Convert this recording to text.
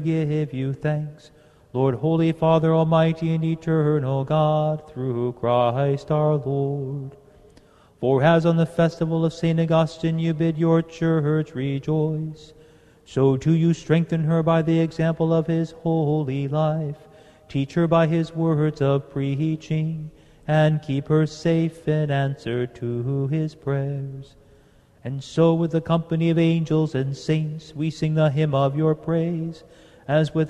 give you thanks. Lord, Holy Father, Almighty and eternal God, through Christ our Lord. For as on the festival of St. Augustine you bid your church rejoice, so too you strengthen her by the example of his holy life. Teach her by his words of preaching, and keep her safe in answer to his prayers. And so with the company of angels and saints we sing the hymn of your praise, as with